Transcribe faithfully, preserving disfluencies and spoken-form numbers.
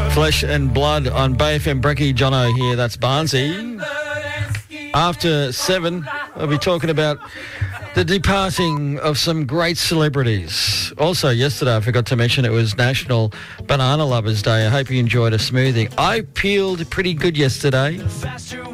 Flesh and Blood on Bay F M. Brecky, Jono here, that's Barnsey. After seven, we'll be talking about the departing of some great celebrities. Also, yesterday, I forgot to mention it was National Banana Lovers Day. I hope you enjoyed a smoothie. I peeled pretty good yesterday.